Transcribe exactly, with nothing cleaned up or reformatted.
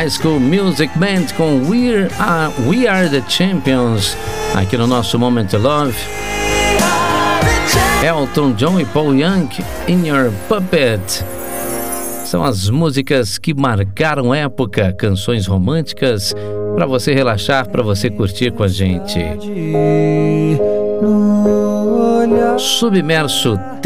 High School Music Band com We Are, We Are The Champions, aqui no nosso Moment to Love. Elton John e Paul Young, In Your Puppet. São as músicas que marcaram época, canções românticas para você relaxar, para você curtir com a gente. Submerso